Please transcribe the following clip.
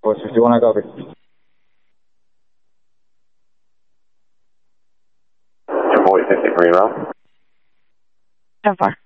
Force 51, I copy. 4050 Green Route. 10-4.